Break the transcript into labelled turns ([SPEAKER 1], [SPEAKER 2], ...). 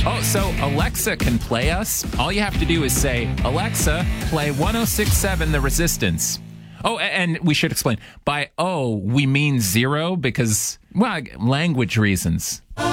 [SPEAKER 1] Oh, so Alexa can play us. All you have to do is say, Alexa, play 106.7 The Resistance. Oh, and we should explain. By we mean zero because, well, language reasons.